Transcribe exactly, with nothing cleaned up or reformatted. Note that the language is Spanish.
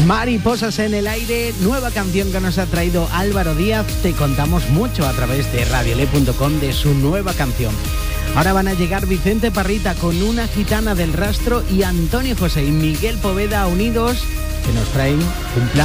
Mariposas en el aire, nueva canción que nos ha traído Álvaro Díaz. Te contamos mucho a través de radiole punto com de su nueva canción. Ahora van a llegar Vicente Parrita con Una gitana del rastro y Antonio José y Miguel Poveda unidos, que nos traen un plan